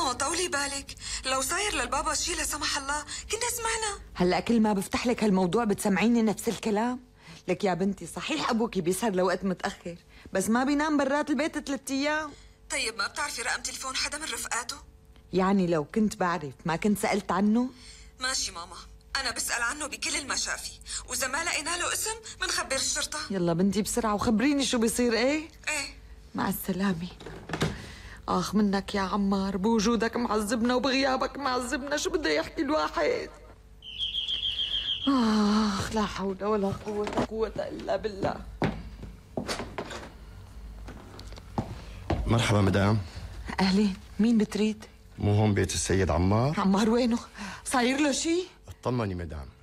طولي بالك، لو صاير للبابا شي لا سمح الله كنا سمعنا. هلا كل ما بفتح لك هالموضوع بتسمعيني نفس الكلام. لك يا بنتي صحيح ابوكي بيسهر لوقت متاخر، بس ما بينام برات البيت 3 ايام. طيب ما بتعرفي رقم تليفون حدا من رفقاته؟ يعني لو كنت بعرف ما كنت سألت عنه؟ ماشي ماما، أنا بسأل عنه بكل المشافي، وإذا ما لقينا له اسم منخبر الشرطة. يلا بنتي بسرعة وخبريني شو بيصير. ايه مع السلامة. آخ منك يا عمار، بوجودك معذبنا وبغيابك معذبنا، شو بده يحكي الواحد؟ آخ لا حول ولا قوة إلا بالله. مرحبا مدام. أهلين، مين بتريد؟ مو هون بيت السيد عمار؟ عمار وينه؟ صاير له شي؟ اطمني مدام،